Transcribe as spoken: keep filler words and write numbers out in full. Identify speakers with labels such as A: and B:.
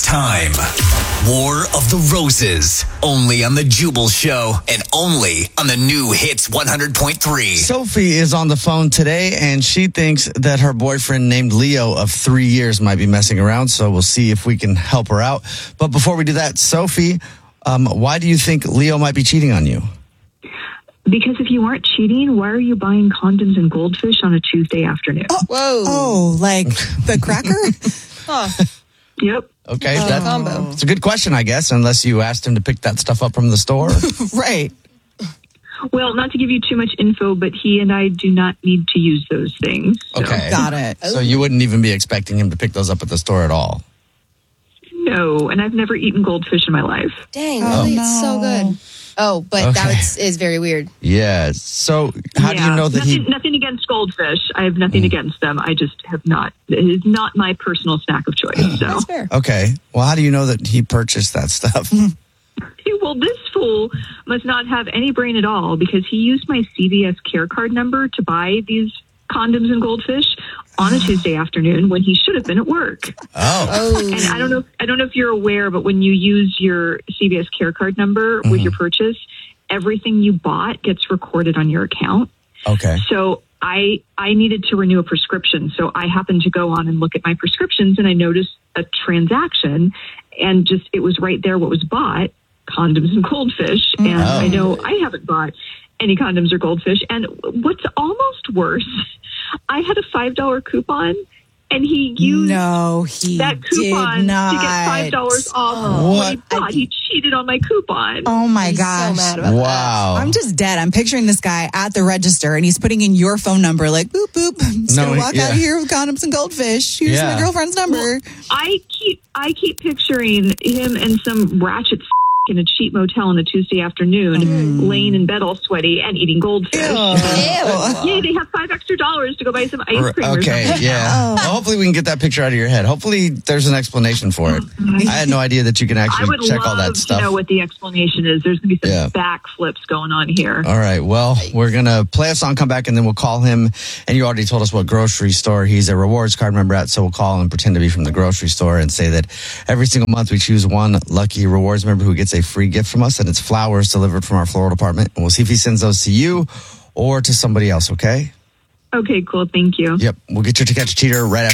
A: time. War of the Roses. Only on the Jubal Show and only on the new Hits one hundred point three.
B: Sophie is on the phone today, and she thinks that her boyfriend named Leo of three years might be messing around, so we'll see if we can help her out. But before we do that, Sophie, um, why do you think Leo might be cheating on you?
C: Because if you weren't cheating, why are you buying condoms and goldfish on a Tuesday afternoon?
D: Oh, whoa. Oh, like the cracker?
C: huh. Yep.
B: Okay,
D: oh.
B: that,
D: combo.
B: It's a good question, I guess, unless you asked him to pick that stuff up from the store.
D: Right.
C: Well, not to give you too much info, but he and I do not need to use those things. So.
B: Okay.
D: Got it.
B: So you wouldn't even be expecting him to pick those up at the store at all?
C: No, and I've never eaten goldfish in my life.
E: Dang, really?
D: no.
E: It's so good. Oh, but
B: Okay.
E: that is, is very weird.
B: Yeah. So how
C: yeah,
B: do you know that
C: nothing,
B: he...
C: Nothing against goldfish. I have nothing mm. against them. I just have not. It is not my personal snack of choice. So.
E: That's fair.
B: Okay. Well, how do you know that he purchased that stuff?
C: Well, this fool must not have any brain at all because he used my C V S care card number to buy these condoms and goldfish on a Tuesday afternoon when he should have been at work.
B: Oh.
E: oh.
C: And I don't know. I don't know if you're aware, but when you use your C V S care card number mm-hmm. with your purchase, everything you bought gets recorded on your account.
B: Okay.
C: So I I needed to renew a prescription. So I happened to go on and look at my prescriptions, and I noticed a transaction, and just it was right there what was bought, condoms and goldfish. And
B: oh.
C: I know I haven't bought any condoms or goldfish. And what's almost worse, I had a five dollar coupon, and he used
D: no, he
C: that coupon
D: did not.
C: to get five dollars off
B: Oh.
C: what he bought. He cheated on my coupon.
D: Oh my
E: He's
D: gosh.
E: so mad about
B: Wow.
D: I'm just dead. I'm picturing this guy at the register and he's putting in your phone number like, boop, boop. I'm just
B: No,
D: going to walk
B: yeah.
D: out of here with condoms and goldfish. Here's
B: Yeah.
D: my girlfriend's number.
C: Well, I keep I keep picturing him and some ratchet in a cheap motel on a Tuesday afternoon, mm. laying in bed all sweaty and eating goldfish.
E: Ew.
C: Yay, they have five extra dollars to go buy some ice cream.
B: Okay,
C: or something.
B: yeah.
D: Oh.
B: Well, hopefully we can get that picture out of your head. Hopefully there's an explanation for it. I had no idea that you can
C: I
B: actually
C: would
B: check
C: love
B: all that stuff.
C: to know what the explanation is. There's going to be some
B: Yeah.
C: backflips going on here.
B: All right. Well, we're going to play a song, come back, and then we'll call him. And you already told us what grocery store he's a rewards card member at. So we'll call and pretend to be from the grocery store and say that every single month we choose one lucky rewards member who gets a free gift from us. And it's flowers delivered from our floral department. And we'll see if he sends those to you or to somebody else. Okay.
C: Okay, cool. Thank you.
B: Yep. We'll get you to Catch a Cheater right after.